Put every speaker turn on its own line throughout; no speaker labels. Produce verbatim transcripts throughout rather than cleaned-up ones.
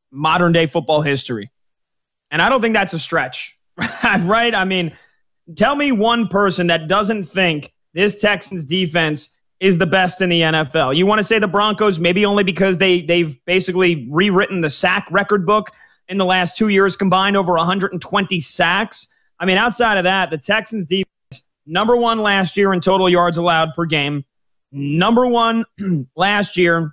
modern day football history. And I don't think that's a stretch, right? I mean, tell me one person that doesn't think this Texans defense is the best in the N F L. You want to say the Broncos, maybe only because they, they've basically rewritten the sack record book in the last two years combined, over one hundred twenty sacks. I mean, outside of that, the Texans defense, number one last year in total yards allowed per game, number one last year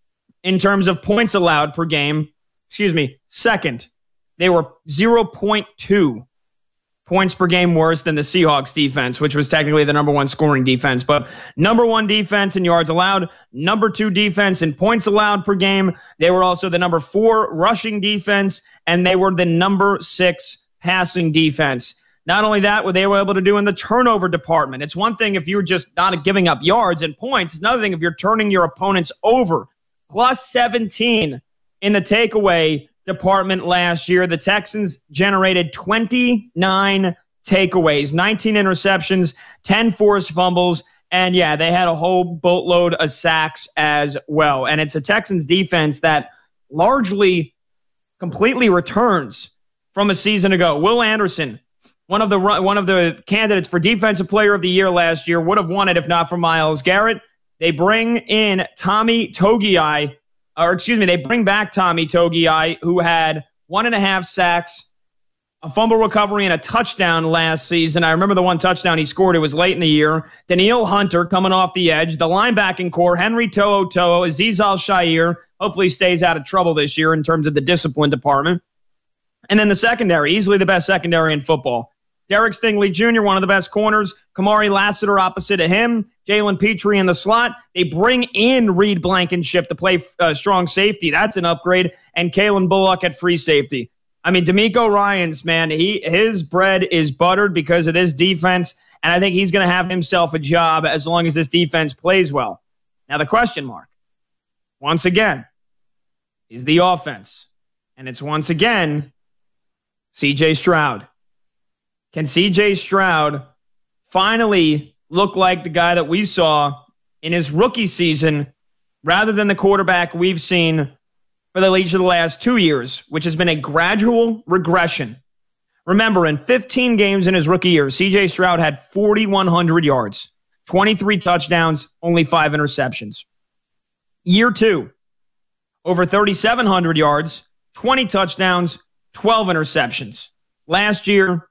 in terms of points allowed per game. Excuse me, second. They were zero point two points per game worse than the Seahawks defense, which was technically the number one scoring defense. But number one defense in yards allowed, number two defense in points allowed per game. They were also the number four rushing defense, and they were the number six passing defense. Not only that, what they were able to do in the turnover department. It's one thing if you're just not giving up yards and points. It's another thing if you're turning your opponents over. Plus seventeen in the takeaway department last year. The Texans generated twenty-nine takeaways, nineteen interceptions, ten forced fumbles, and yeah, they had a whole boatload of sacks as well. And it's a Texans defense that largely completely returns from a season ago. Will Anderson, one of the one of the candidates for Defensive Player of the Year last year, would have won it if not for Myles Garrett. They bring in Tommy Togiai, or excuse me, they bring back Tommy Togiai, who had one and a half sacks, a fumble recovery, and a touchdown last season. I remember the one touchdown he scored. It was late in the year. Danielle Hunter coming off the edge. The linebacking core, Henry To'o To'o, Azeez Al-Shaair, hopefully stays out of trouble this year in terms of the discipline department. And then the secondary, easily the best secondary in football. Derek Stingley Junior, one of the best corners. Kamari Lassiter opposite of him. Jalen Petrie in the slot. They bring in Reed Blankenship to play uh, strong safety. That's an upgrade. And Kalen Bullock at free safety. I mean, D'Amico Ryans, man, he his bread is buttered because of this defense, and I think he's going to have himself a job as long as this defense plays well. Now, the question mark, once again, is the offense. And it's once again C J Stroud. Can C J Stroud finally look like the guy that we saw in his rookie season rather than the quarterback we've seen for the each of the last two years, which has been a gradual regression? Remember, in fifteen games in his rookie year, C J Stroud had forty-one hundred yards, twenty-three touchdowns, only five interceptions. Year two, over thirty-seven hundred yards, twenty touchdowns, twelve interceptions. Last year,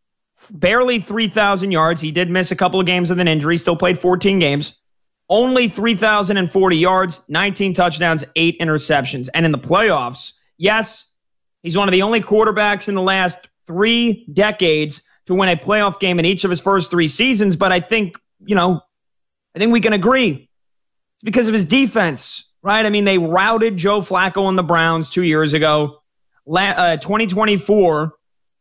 barely three thousand yards. He did miss a couple of games with an injury, still played fourteen games. Only three thousand forty yards, nineteen touchdowns, eight interceptions. And in the playoffs, yes, he's one of the only quarterbacks in the last three decades to win a playoff game in each of his first three seasons. But I think, you know, I think we can agree it's because of his defense, right? I mean, they routed Joe Flacco and the Browns two years ago. La- uh, twenty twenty-four,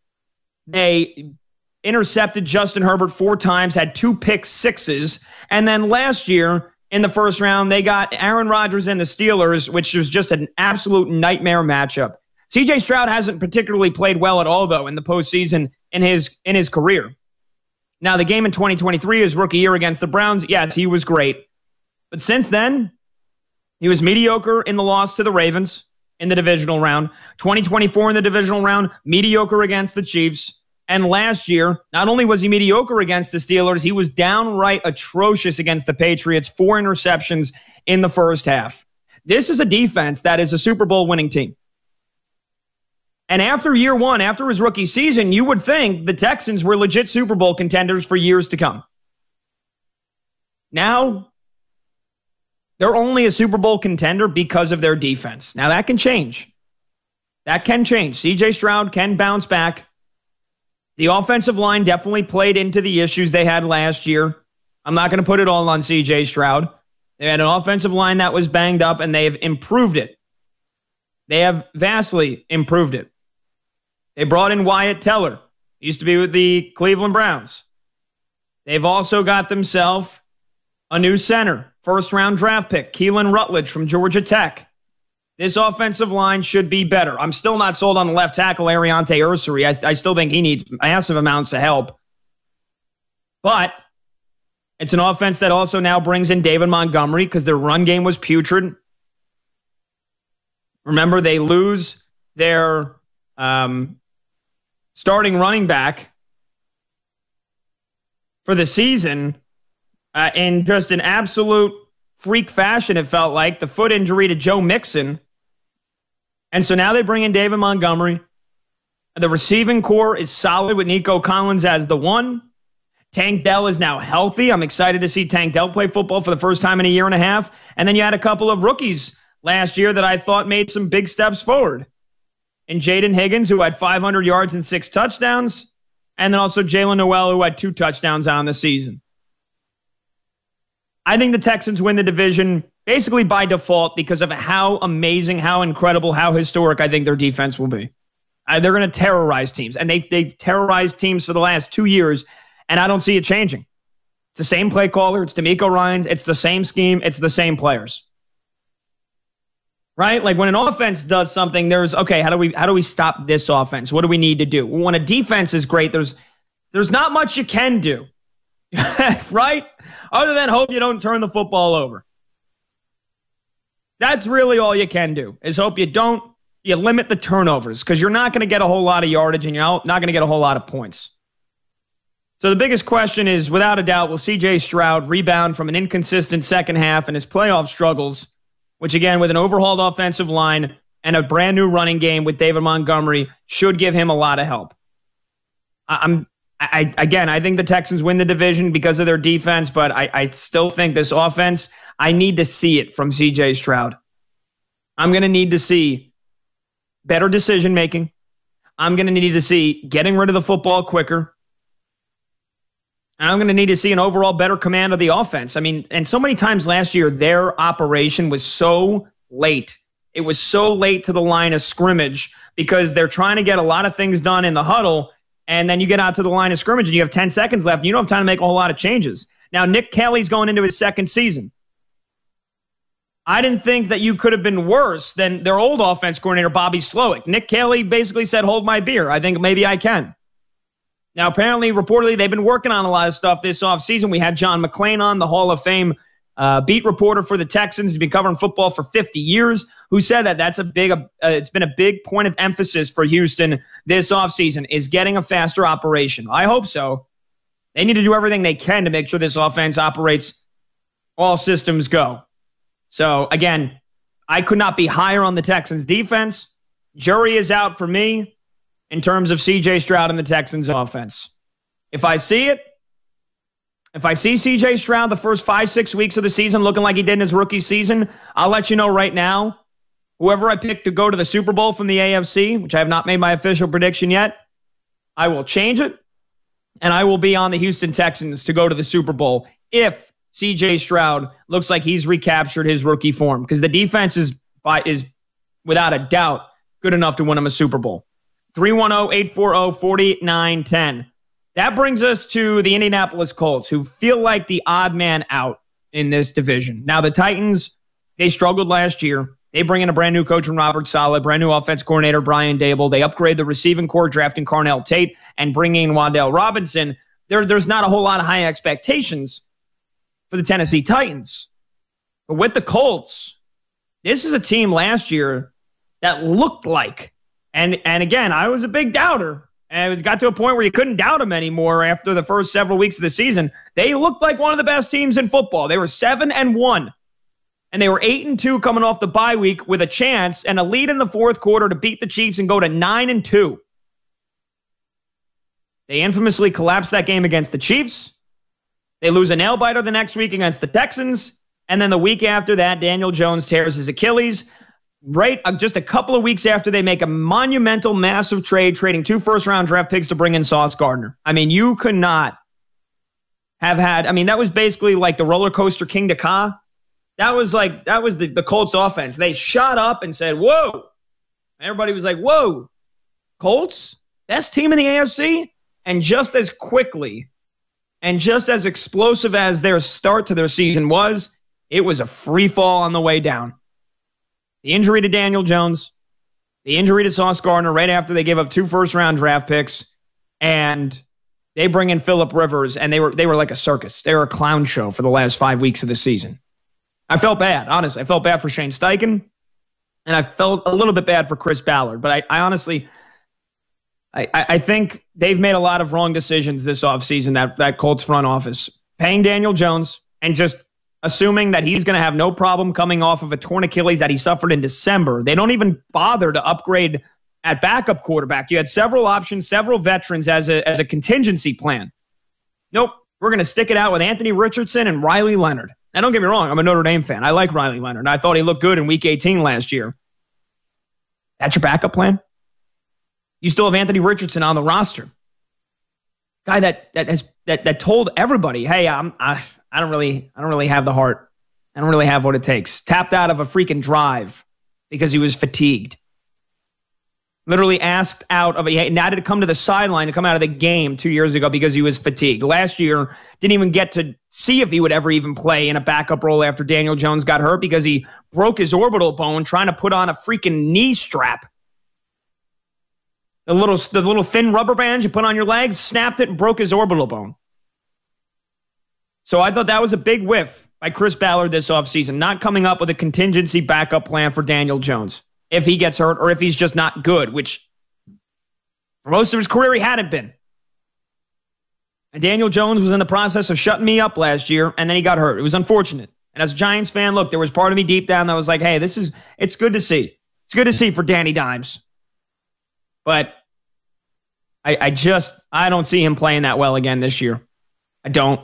they intercepted Justin Herbert four times, had two pick sixes. And then last year in the first round, they got Aaron Rodgers and the Steelers, which was just an absolute nightmare matchup. C J Stroud hasn't particularly played well at all, though, in the postseason in his in his career. Now, the game in twenty twenty-three, his rookie year against the Browns, yes, he was great. But since then, he was mediocre in the loss to the Ravens in the divisional round. twenty twenty-four in the divisional round, mediocre against the Chiefs. And last year, not only was he mediocre against the Steelers, he was downright atrocious against the Patriots. Four interceptions in the first half. This is a defense that is a Super Bowl winning team. And after year one, after his rookie season, you would think the Texans were legit Super Bowl contenders for years to come. Now, they're only a Super Bowl contender because of their defense. Now, that can change. That can change. C J Stroud can bounce back. The offensive line definitely played into the issues they had last year. I'm not going to put it all on C J Stroud. They had an offensive line that was banged up, and they've improved it. They have vastly improved it. They brought in Wyatt Teller. He used to be with the Cleveland Browns. They've also got themselves a new center, first-round draft pick, Keelan Rutledge from Georgia Tech. This offensive line should be better. I'm still not sold on the left tackle, Ariante Ursary. I, I still think he needs massive amounts of help. But it's an offense that also now brings in David Montgomery because their run game was putrid. Remember, they lose their um, starting running back for the season uh, in just an absolute freak fashion, it felt like. The foot injury to Joe Mixon. And so now they bring in David Montgomery. The receiving core is solid with Nico Collins as the one. Tank Dell is now healthy. I'm excited to see Tank Dell play football for the first time in a year and a half. And then you had a couple of rookies last year that I thought made some big steps forward. And Jaden Higgins, who had five hundred yards and six touchdowns. And then also Jalen Noel, who had two touchdowns on the season. I think the Texans win the division basically by default because of how amazing, how incredible, how historic I think their defense will be. Uh, they're going to terrorize teams. And they've, they've terrorized teams for the last two years. And I don't see it changing. It's the same play caller. It's D'Amico Ryans. It's the same scheme. It's the same players. Right? Like when an offense does something, there's, okay, how do we how do we stop this offense? What do we need to do? When a defense is great, there's there's not much you can do. Right? Other than hope you don't turn the football over. That's really all you can do, is hope you don't, you limit the turnovers, because you're not going to get a whole lot of yardage and you're not going to get a whole lot of points. So the biggest question is, without a doubt, will C J Stroud rebound from an inconsistent second half and his playoff struggles, which again, with an overhauled offensive line and a brand new running game with David Montgomery, should give him a lot of help. I'm, I, again, I think the Texans win the division because of their defense, but I, I still think this offense, I need to see it from C J Stroud. I'm going to need to see better decision-making. I'm going to need to see getting rid of the football quicker. And I'm going to need to see an overall better command of the offense. I mean, and so many times last year, their operation was so late. It was so late to the line of scrimmage because they're trying to get a lot of things done in the huddle. And then you get out to the line of scrimmage and you have ten seconds left. And you don't have time to make a whole lot of changes. Now, Nick Kelly's going into his second season. I didn't think that you could have been worse than their old offense coordinator, Bobby Slowick. Nick Kelly basically said, hold my beer. I think maybe I can. Now, apparently, reportedly, they've been working on a lot of stuff this offseason. We had John McClain on, the Hall of Fame uh, beat reporter for the Texans. He's been covering football for fifty years, who said that that's a big, uh, it's been a big point of emphasis for Houston this offseason, is getting a faster operation. I hope so. They need to do everything they can to make sure this offense operates, all systems go. So, again, I could not be higher on the Texans' defense. Jury is out for me in terms of C J Stroud and the Texans offense. If I see it, if I see C J Stroud the first five, six weeks of the season looking like he did in his rookie season, I'll let you know right now. Whoever I pick to go to the Super Bowl from the A F C, which I have not made my official prediction yet, I will change it, and I will be on the Houston Texans to go to the Super Bowl if C J Stroud looks like he's recaptured his rookie form, because the defense is, by, is without a doubt good enough to win him a Super Bowl. three one zero, eight four zero, four nine one zero. That brings us to the Indianapolis Colts, who feel like the odd man out in this division. Now, the Titans, they struggled last year. They bring in a brand new coach in Robert Saleh, brand new offense coordinator Brian Dable. They upgrade the receiving core, drafting Carnell Tate and bringing in Wan'Dale Robinson. There, there's not a whole lot of high expectations for the Tennessee Titans. But with the Colts, this is a team last year that looked like, And and again, I was a big doubter. And it got to a point where you couldn't doubt them anymore after the first several weeks of the season. They looked like one of the best teams in football. They were seven and one. And they were eight and two coming off the bye week with a chance and a lead in the fourth quarter to beat the Chiefs and go to nine and two. They infamously collapsed that game against the Chiefs. They lose a nail-biter the next week against the Texans. And then the week after that, Daniel Jones tears his Achilles. Right, uh, just a couple of weeks after they make a monumental, massive trade, trading two first-round draft picks to bring in Sauce Gardner. I mean, you could not have had, I mean, that was basically like the roller coaster King Dakar. That was like, that was the, the Colts offense. They shot up and said, whoa. Everybody was like, whoa, Colts, best team in the A F C? And just as quickly and just as explosive as their start to their season was, it was a free fall on the way down. The injury to Daniel Jones, the injury to Sauce Gardner right after they gave up two first-round draft picks, and they bring in Phillip Rivers, and they were they were like a circus. They were a clown show for the last five weeks of the season. I felt bad, honestly. I felt bad for Shane Steichen. And I felt a little bit bad for Chris Ballard, but I, I honestly, I, I think they've made a lot of wrong decisions this offseason, that, that Colts front office. Paying Daniel Jones and just assuming that he's going to have no problem coming off of a torn Achilles that he suffered in December. They don't even bother to upgrade at backup quarterback. You had several options, several veterans as a, as a contingency plan. Nope, we're going to stick it out with Anthony Richardson and Riley Leonard. Now, don't get me wrong, I'm a Notre Dame fan. I like Riley Leonard, and I thought he looked good in Week eighteen last year. That's your backup plan? You still have Anthony Richardson on the roster. Guy that that has that that told everybody, hey, I'm I I don't really I don't really have the heart. I don't really have what it takes. Tapped out of a freaking drive because he was fatigued. Literally asked out of a he had to come to the sideline to come out of the game two years ago because he was fatigued. Last year, didn't even get to see if he would ever even play in a backup role after Daniel Jones got hurt because he broke his orbital bone trying to put on a freaking knee strap. The little, the little thin rubber band you put on your legs, snapped it and broke his orbital bone. So I thought that was a big whiff by Chris Ballard this offseason, not coming up with a contingency backup plan for Daniel Jones if he gets hurt or if he's just not good, which for most of his career he hadn't been. And Daniel Jones was in the process of shutting me up last year, and then he got hurt. It was unfortunate. And as a Giants fan, look, there was part of me deep down that was like, hey, this is, it's good to see. It's good to see for Danny Dimes. But I, I just, I don't see him playing that well again this year. I don't.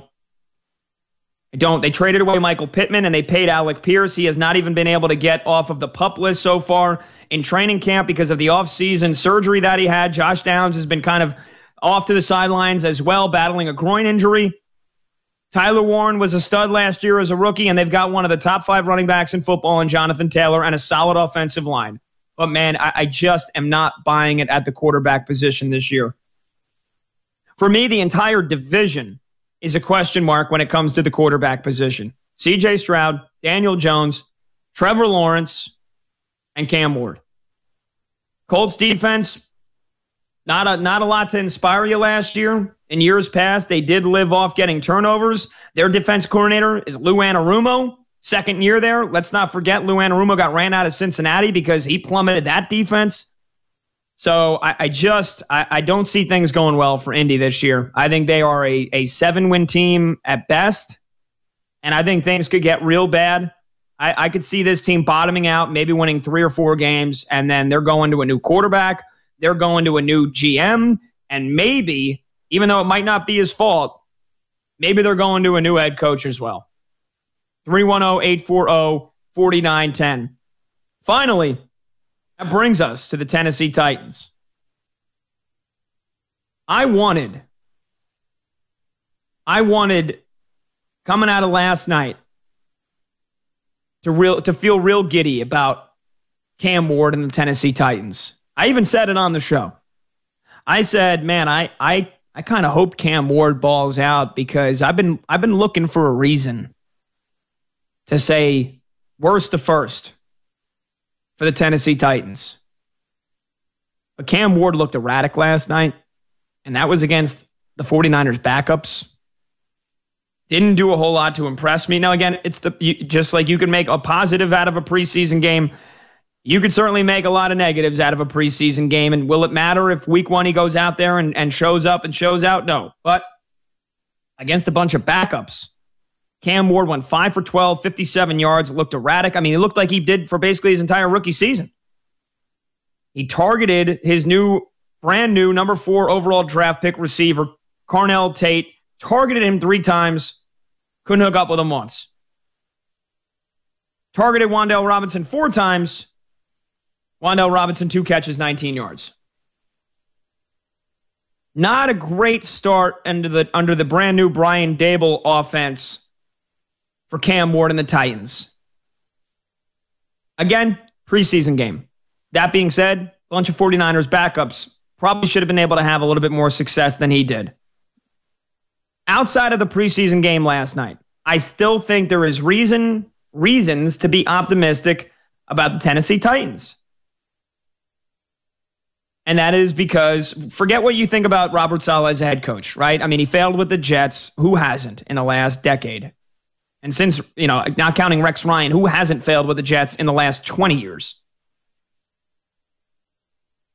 I don't. They traded away Michael Pittman and they paid Alec Pierce. He has not even been able to get off of the PUP list so far in training camp because of the offseason surgery that he had. Josh Downs has been kind of off to the sidelines as well, battling a groin injury. Tyler Warren was a stud last year as a rookie, and they've got one of the top five running backs in football in Jonathan Taylor and a solid offensive line. But, man, I, I just am not buying it at the quarterback position this year. For me, the entire division is a question mark when it comes to the quarterback position. C J Stroud, Daniel Jones, Trevor Lawrence, and Cam Ward. Colts defense, not a, not a lot to inspire you last year. In years past, they did live off getting turnovers. Their defense coordinator is Lou Anarumo. Second year there. Let's not forget Lou Anarumo got ran out of Cincinnati because he plummeted that defense. So I, I just, I, I don't see things going well for Indy this year. I think they are a, a seven-win team at best, and I think things could get real bad. I, I could see this team bottoming out, maybe winning three or four games, and then they're going to a new quarterback, they're going to a new G M, and maybe, even though it might not be his fault, maybe they're going to a new head coach as well. three one zero, eight four zero, four nine one zero. Finally, that brings us to the Tennessee Titans. I wanted, I wanted, coming out of last night, to real to feel real giddy about Cam Ward and the Tennessee Titans. I even said it on the show. I said, man, I I I kind of hope Cam Ward balls out because I've been I've been looking for a reason to say worst to first for the Tennessee Titans. But Cam Ward looked erratic last night, and that was against the 49ers backups. Didn't do a whole lot to impress me. Now, again, it's the you, just like you can make a positive out of a preseason game, you could certainly make a lot of negatives out of a preseason game. And will it matter if week one he goes out there and, and shows up and shows out? No. But against a bunch of backups, Cam Ward went five for twelve, fifty-seven yards, looked erratic. I mean, it looked like he did for basically his entire rookie season. He targeted his new, brand new number four overall draft pick receiver, Carnell Tate, targeted him three times, couldn't hook up with him once. Targeted Wan'Dale Robinson four times, Wan'Dale Robinson, two catches, nineteen yards. Not a great start under the, under the brand new Brian Daboll offense for Cam Ward and the Titans. Again, preseason game. That being said, a bunch of 49ers backups probably should have been able to have a little bit more success than he did. Outside of the preseason game last night, I still think there is reason, reasons to be optimistic about the Tennessee Titans. And that is because, forget what you think about Robert Saleh as a head coach, right? I mean, he failed with the Jets. Who hasn't in the last decade? And since, you know, not counting Rex Ryan, who hasn't failed with the Jets in the last twenty years?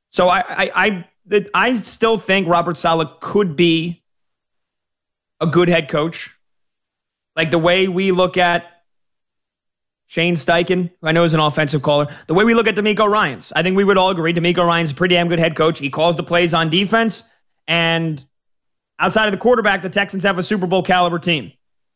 So I, I, I, I still think Robert Saleh could be a good head coach. Like the way we look at Shane Steichen, who I know is an offensive caller, the way we look at DeMeco Ryans, I think we would all agree DeMeco Ryans is a pretty damn good head coach. He calls the plays on defense, and outside of the quarterback, the Texans have a Super Bowl caliber team.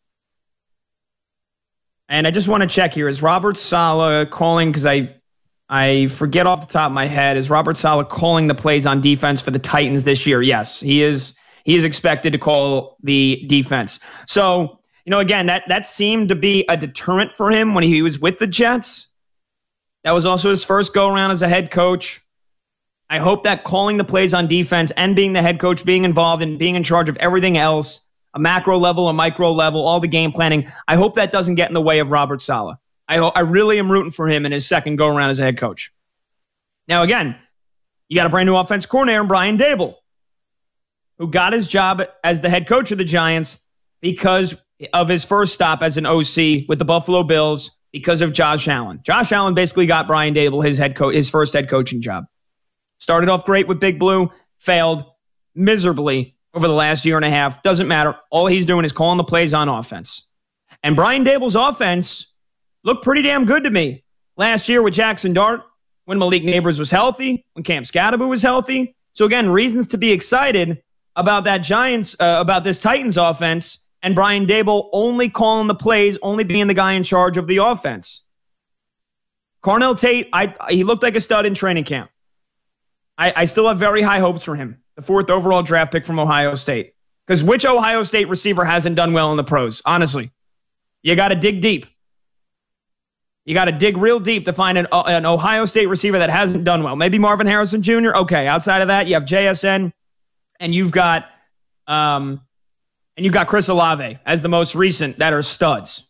And I just want to check here. Is Robert Saleh calling, because I I forget off the top of my head, is Robert Saleh calling the plays on defense for the Titans this year? Yes, he is. He is expected to call the defense. So, you know, again, that, that seemed to be a deterrent for him when he was with the Jets. That was also his first go-around as a head coach. I hope that calling the plays on defense and being the head coach, being involved and being in charge of everything else, a macro level, a micro level, all the game planning, I hope that doesn't get in the way of Robert Saleh. I, ho- I really am rooting for him in his second go-around as a head coach. Now, again, you got a brand new offense coordinator, Brian Daboll, who got his job as the head coach of the Giants because of his first stop as an O C with the Buffalo Bills because of Josh Allen. Josh Allen basically got Brian Daboll his head co- his first head coaching job. Started off great with Big Blue, failed miserably over the last year and a half. Doesn't matter. All he's doing is calling the plays on offense. And Brian Daboll's offense looked pretty damn good to me last year with Jackson Dart, when Malik Neighbors was healthy, when Cam Scatterbu was healthy. So again, reasons to be excited about that Giants, uh, about this Titans offense, and Brian Daboll only calling the plays, only being the guy in charge of the offense. Carnell Tate, I, he looked like a stud in training camp. I, I still have very high hopes for him, the fourth overall draft pick from Ohio State. Because which Ohio State receiver hasn't done well in the pros? Honestly, you got to dig deep. You got to dig real deep to find an, an Ohio State receiver that hasn't done well. Maybe Marvin Harrison Junior Okay, outside of that, you have J S N, and you've got um, and you've got Chris Olave as the most recent that are studs.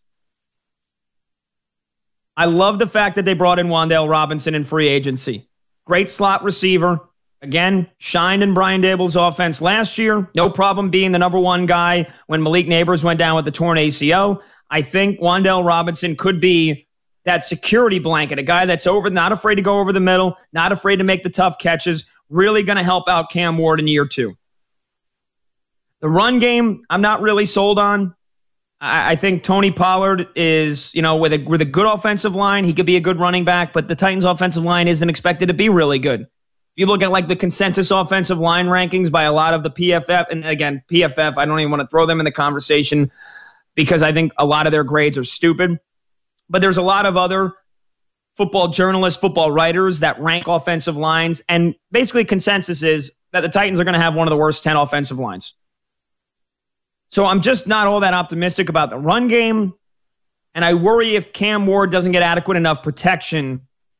I love the fact that they brought in Wan'Dale Robinson in free agency. Great slot receiver. Again, shined in Brian Daboll's offense last year. No problem being the number one guy when Malik Neighbors went down with the torn A C L. I think Wan'Dale Robinson could be that security blanket, a guy that's over, not afraid to go over the middle, not afraid to make the tough catches, really going to help out Cam Ward in year two. The run game, I'm not really sold on. I, I think Tony Pollard is, you know, with a, with a good offensive line, he could be a good running back, but the Titans' offensive line isn't expected to be really good. If you look at like the consensus offensive line rankings by a lot of the P F F, and again, P F F, I don't even want to throw them in the conversation because I think a lot of their grades are stupid. But there's a lot of other football journalists, football writers that rank offensive lines, and basically consensus is that the Titans are going to have one of the worst ten offensive lines. So I'm just not all that optimistic about the run game, and I worry if Cam Ward doesn't get adequate enough protection,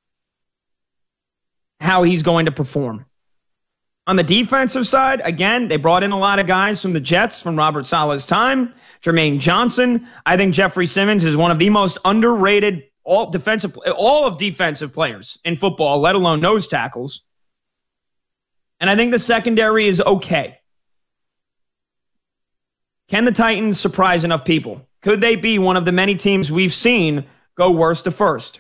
how he's going to perform. On the defensive side, again, they brought in a lot of guys from the Jets, from Robert Saleh's time. Jermaine Johnson. I think Jeffrey Simmons is one of the most underrated all defensive, all of defensive players in football, let alone nose tackles. And I think the secondary is okay. Can the Titans surprise enough people? Could they be one of the many teams we've seen go worst to first?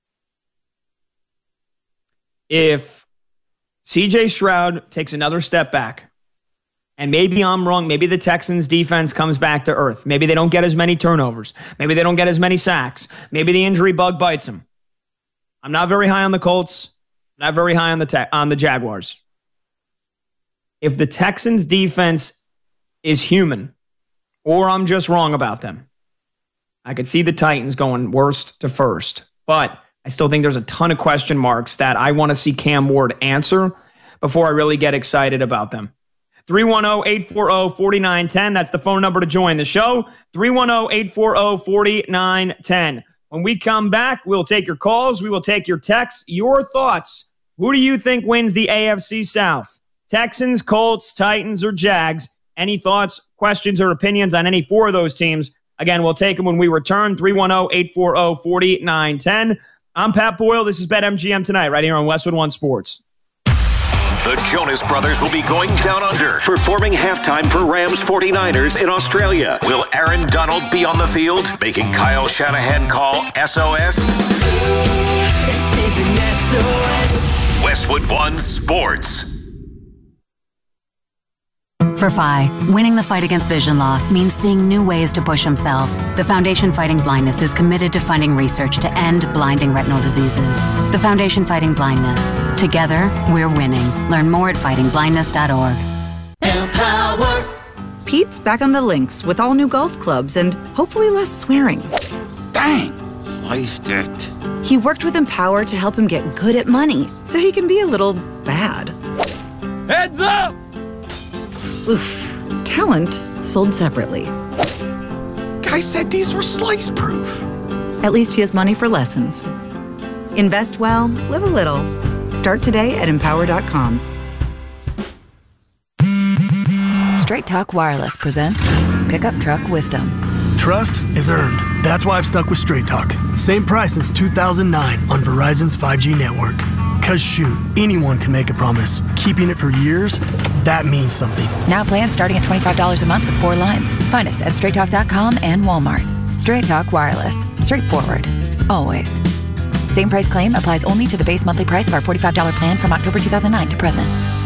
If C J Stroud takes another step back, and maybe I'm wrong, maybe the Texans defense comes back to earth. Maybe they don't get as many turnovers. Maybe they don't get as many sacks. Maybe the injury bug bites them. I'm not very high on the Colts. Not very high on the te- on the Jaguars. If the Texans defense is human, or I'm just wrong about them, I could see the Titans going worst to first. But I still think there's a ton of question marks that I want to see Cam Ward answer before I really get excited about them. three one zero, eight four zero, four nine one zero. That's the phone number to join the show. three one zero, eight four zero, four nine one zero. When we come back, we'll take your calls. We will take your texts. Your thoughts. Who do you think wins the A F C South? Texans, Colts, Titans, or Jags? Any thoughts, questions, or opinions on any four of those teams? Again, we'll take them when we return. three one zero, eight four zero, four nine one zero. I'm Pat Boyle. This is BetMGM Tonight, right here on Westwood One Sports.
The Jonas Brothers will be going down under, performing halftime for Rams forty-niners in Australia. Will Aaron Donald be on the field, making Kyle Shanahan call S O S?
This is an S O S.
Westwood One Sports.
For Phi, winning the fight against vision loss means seeing new ways to push himself. The Foundation Fighting Blindness is committed to funding research to end blinding retinal diseases. The Foundation Fighting Blindness. Together, we're winning. Learn more at fighting blindness dot org.
Empower. Pete's back on the links with all new golf clubs and hopefully less swearing.
Dang, sliced it.
He worked with Empower to help him get good at money so he can be a little bad.
Heads up!
Oof. Talent sold separately.
Guy said these were slice proof.
At least he has money for lessons. Invest well, live a little. Start today at empower dot com.
Straight Talk Wireless presents Pickup Truck Wisdom.
Trust is earned. That's why I've stuck with Straight Talk. Same price since two thousand nine on Verizon's five G network. Cause shoot, anyone can make a promise. Keeping it for years, that means something.
Now plans starting at twenty-five dollars a month with four lines. Find us at straight talk dot com and Walmart. Straight Talk Wireless. Straightforward. Always. Same price claim applies only to the base monthly price of our forty-five dollars plan from October two thousand nine to present.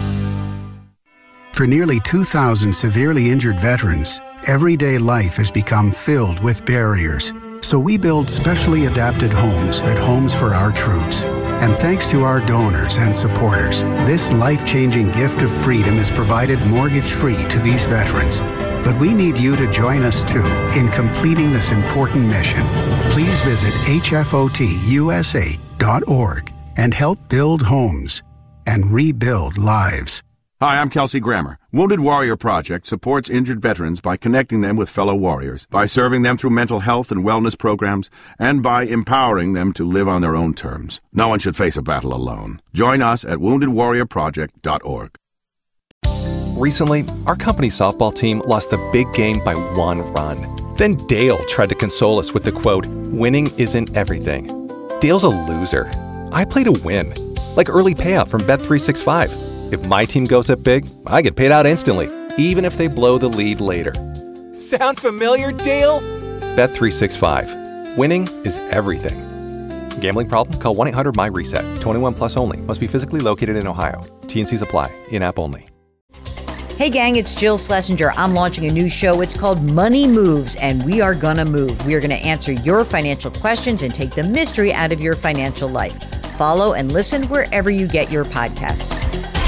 For nearly two thousand severely injured veterans, everyday life has become filled with barriers. So we build specially adapted homes at Homes for Our Troops. And thanks to our donors and supporters, this life-changing gift of freedom is provided mortgage-free to these veterans. But we need you to join us, too, in completing this important mission. Please visit H F O T U S A dot org and help build homes and rebuild lives.
Hi, I'm Kelsey Grammer. Wounded Warrior Project supports injured veterans by connecting them with fellow warriors, by serving them through mental health and wellness programs, and by empowering them to live on their own terms. No one should face a battle alone. Join us at wounded warrior project dot org.
Recently, our company's softball team lost the big game by one run. Then Dale tried to console us with the quote, "Winning isn't everything." Dale's a loser. I play to win, like early payout from Bet three sixty-five. If my team goes up big, I get paid out instantly, even if they blow the lead later. Sound familiar, Dale? Bet three sixty-five. Winning is everything. Gambling problem? Call one eight hundred M Y reset. twenty-one plus only. Must be physically located in Ohio. T and Cs apply. In-app only.
Hey gang, it's Jill Schlesinger. I'm launching a new show. It's called Money Moves, and we are gonna move. We are gonna answer your financial questions and take the mystery out of your financial life. Follow and listen wherever you get your podcasts.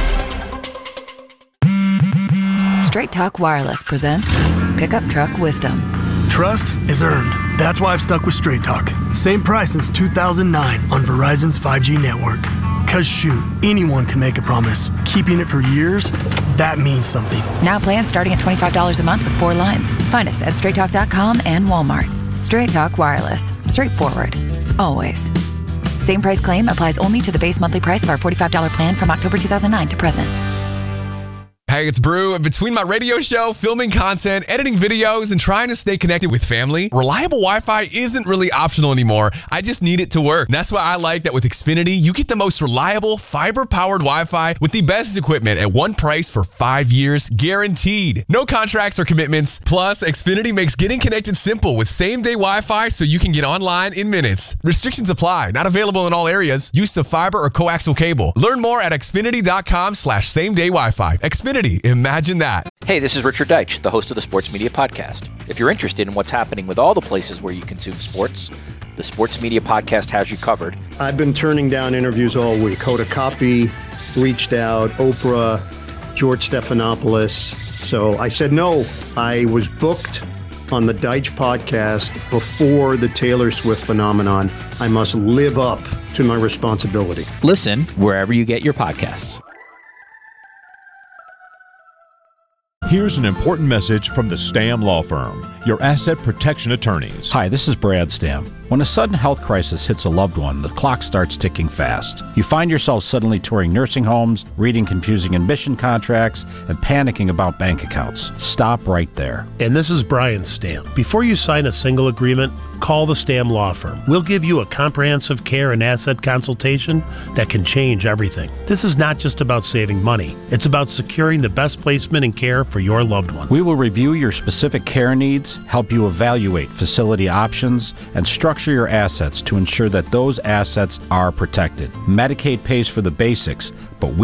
Straight Talk Wireless presents Pickup Truck Wisdom.
Trust is earned. That's why I've stuck with Straight Talk. Same price since two thousand nine on Verizon's five G network. Cause shoot, anyone can make a promise. Keeping it for years, that means something.
Now plans starting at twenty-five dollars a month with four lines. Find us at straight talk dot com and Walmart. Straight Talk Wireless. Straightforward. Always. Same price claim applies only to the base monthly price of our forty-five dollars plan from October two thousand nine to present.
Hey, it's Brew. Between my radio show, filming content, editing videos, and trying to stay connected with family, reliable Wi-Fi isn't really optional anymore. I just need it to work. And that's why I like that with Xfinity, you get the most reliable, fiber-powered Wi-Fi with the best equipment at one price for five years, guaranteed. No contracts or commitments. Plus, Xfinity makes getting connected simple with same-day Wi-Fi so you can get online in minutes. Restrictions apply. Not available in all areas. Use of fiber or coaxial cable. Learn more at xfinity dot com slash same-day Wi-Fi. Xfinity. Imagine that.
Hey, this is Richard Deitch, the host of the Sports Media Podcast. If you're interested in what's happening with all the places where you consume sports, the Sports Media Podcast has you covered.
I've been turning down interviews all week. Hoda Kotb reached out, Oprah, George Stephanopoulos. So I said no. I was booked on the Deitch Podcast before the Taylor Swift phenomenon. I must live up to my responsibility.
Listen wherever you get your podcasts.
Here's an important message from the Stam Law Firm, your asset protection attorneys.
Hi, this is Brad Stam. When a sudden health crisis hits a loved one, the clock starts ticking fast. You find yourself suddenly touring nursing homes, reading confusing admission contracts, and panicking about bank accounts. Stop right there.
And this is Brian Stam. Before you sign a single agreement, call the Stam Law Firm. We'll give you a comprehensive care and asset consultation that can change everything. This is not just about saving money. It's about securing the best placement and care for your loved one.
We will review your specific care needs, help you evaluate facility options, and structure structure your assets to ensure that those assets are protected. Medicaid pays for the basics, but we